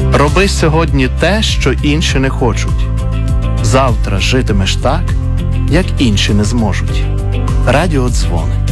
Роби сьогодні те, що інші не хочуть. Завтра житимеш так, як інші не зможуть. Радіодзвони.